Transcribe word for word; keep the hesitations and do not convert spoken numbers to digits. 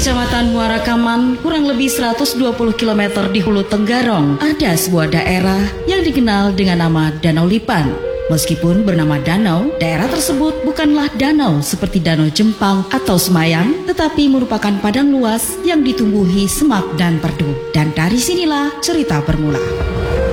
Kecamatan Muara Kaman, kurang lebih seratus dua puluh kilometer di Hulu Tenggarong, ada sebuah daerah yang dikenal dengan nama Danau Lipan. Meskipun bernama danau, daerah tersebut bukanlah danau seperti Danau Jempang atau Semayang, tetapi merupakan padang luas yang ditumbuhi semak dan perdu. Dan dari sinilah cerita bermula.